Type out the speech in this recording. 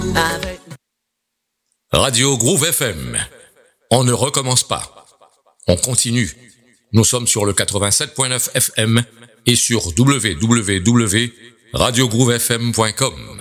Radio Groove FM. On ne recommence pas. On continue. Nous sommes sur le 87.9 FM et sur www.radiogroovefm.com.